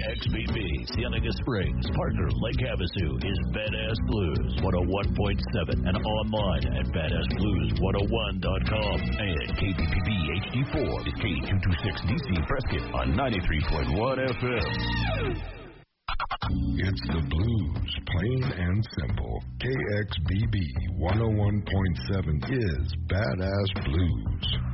KXBB, Cienega Springs, Parker, Lake Havasu is Badass Blues 101.7 and online at badassblues101.com. And KPPB HD4 is K226DC Prescott on 93.1 FM. It's the blues, plain and simple. KXBB 101.7 is Badass Blues.